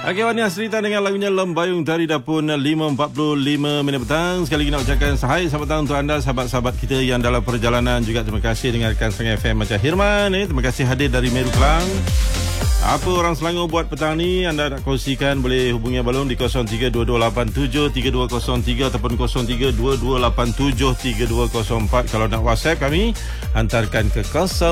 Okey, Wani Asrita dengan lagunya Lembayung dari Dapur 5.45 minit petang. Sekali lagi nak ucapkan sahai selamat datang untuk anda sahabat-sahabat kita yang dalam perjalanan. Juga terima kasih dengarkan Setengah FM Macam Hirman. Terima kasih hadir dari Meru Kelang. Apa orang Selangor buat petang ni? Anda nak kongsikan boleh hubungi Abang di 0322873203 ataupun 0322873204. Kalau nak WhatsApp kami, hantarkan ke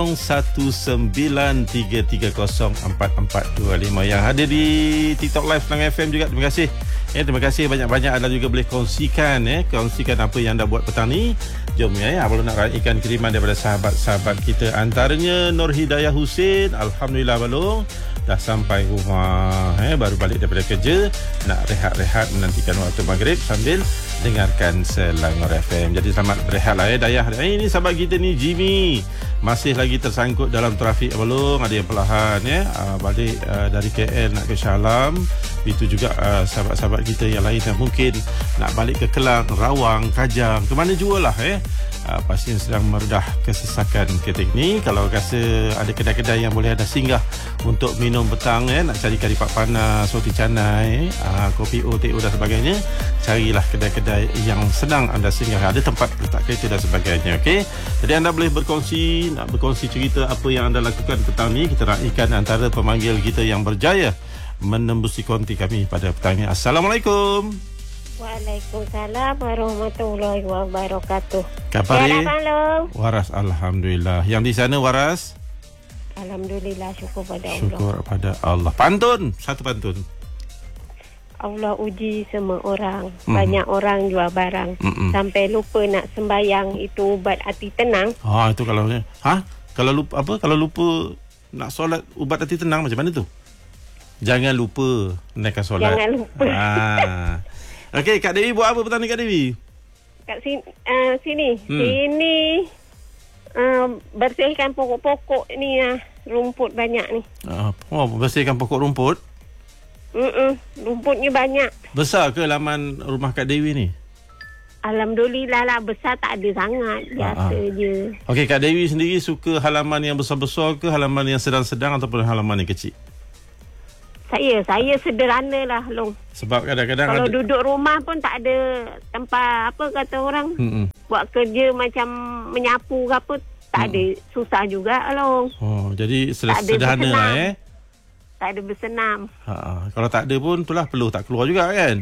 0193304425. Yang hadir di TikTok Live Setengah FM juga terima kasih. Terima kasih banyak-banyak. Anda juga boleh kongsikan apa yang anda buat petang ni. Jom Abang nak raikan kiriman daripada sahabat-sahabat kita. Antaranya Nur Hidayah Husin. Alhamdulillah Balong dah sampai rumah, baru balik daripada kerja, nak rehat-rehat menantikan waktu maghrib sambil dengarkan Selangor FM. Jadi selamat berehatlah Dayah. Ini sahabat kita ni Jimmy masih lagi tersangkut dalam trafik Balong. Ada yang perlahan balik dari KL nak ke Shah Alam. Itu juga sahabat-sahabat kita yang lain yang mungkin nak balik ke Kelang, Rawang, Kajang, ke mana jualah pastinya sedang meredah kesesakan ketika ni. Kalau rasa ada kedai-kedai yang boleh anda singgah untuk minum petang, nak cari kari pak panas, roti canai, kopi O, teh O dan sebagainya, carilah kedai-kedai yang senang anda singgah, ada tempat letak kereta dan sebagainya. Okey, jadi anda boleh berkongsi cerita apa yang anda lakukan petang ni. Kita raikan antara pemanggil kita yang berjaya menembusi konti kami pada petang ni. Assalamualaikum. Waalaikumsalam warahmatullahi wabarakatuh. Khabar Waras, alhamdulillah. Yang di sana Waras? Alhamdulillah, syukur pada Allah. Syukur pada Allah. Pantun, satu pantun. Allah uji semua orang. Banyak orang jual barang. Sampai lupa nak sembayang, itu ubat hati tenang. Itu kalau Kalau lupa Kalau lupa nak solat ubat hati tenang macam mana tu? Jangan lupa naikkan solat. Jangan lupa. Okey, Kak Dewi buat apa petang ni Kak Dewi? Kat sini. Sini bersihkan pokok-pokok ni, rumput banyak ni. Bersihkan pokok rumput? Rumputnya banyak. Besar ke laman rumah Kak Dewi ni? Alhamdulillah lah, besar tak ada sangat. Biasa je. Okey, Kak Dewi sendiri suka halaman yang besar-besar ke halaman yang sedang-sedang ataupun halaman yang kecil? Saya sederhana lah, Long. Sebab kadang-kadang kalau duduk rumah pun tak ada tempat, apa kata orang, buat kerja macam menyapu ke apa, tak ada, susah juga, Long. Jadi sederhana lah tak ada bersenam. Kalau tak ada pun itulah perlu tak keluar juga kan.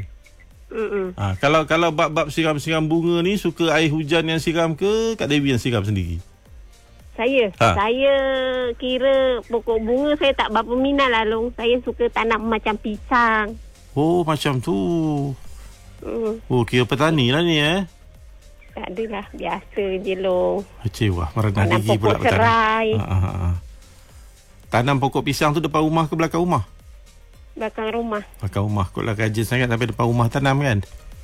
Kalau bab-bab siram-siram bunga ni, suka air hujan yang siram ke Kak Dewi yang siram sendiri? Saya kira pokok bunga saya tak berapa minat lah, Long. Saya suka tanam macam pisang. Macam tu. Kira petani lah ni Tak adalah, biasa je, Long. Wah, merendah gigi pula petani. Serai. Tanam pokok pisang tu depan rumah ke belakang rumah? Belakang rumah. Belakang rumah. Kau lah rajin sangat sampai depan rumah tanam kan?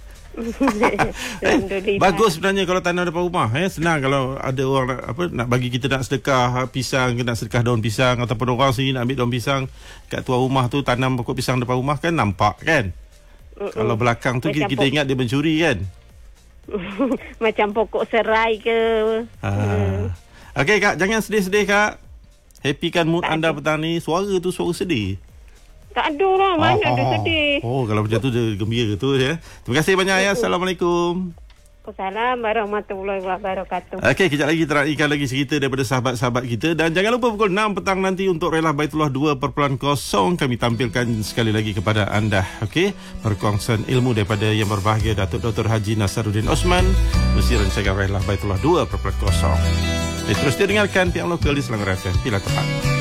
Bagus sebenarnya kalau tanam depan rumah. Senang kalau ada orang nak bagi kita nak sedekah pisang ke, nak sedekah daun pisang, ataupun orang sendiri nak ambil daun pisang kat tuan rumah tu, tanam pokok pisang depan rumah kan, nampak kan. Kalau belakang tu kita ingat dia mencuri kan. Macam pokok serai ke. Okey Kak, jangan sedih-sedih Kak. Happykan mood anda petang ni. Suara tu suara sedih. Tak ada lah, mana ada sedih. Kalau macam tu dia gembira tu Terima kasih banyak Assalamualaikum. Waalaikumsalam warahmatullahi wabarakatuh. Okey, kejap lagi teraikan lagi cerita daripada sahabat-sahabat kita. Dan jangan lupa pukul 6 petang nanti untuk Relah Baitullah 2.0 kami tampilkan sekali lagi kepada anda. Okey, perkongsian ilmu daripada yang berbahagia Datuk Dr. Haji Nasaruddin Osman, mesti rancangan Relah Baitullah 2.0. Terus dia dengarkan Tiang Lokal di Selangor FM. Bila tepat.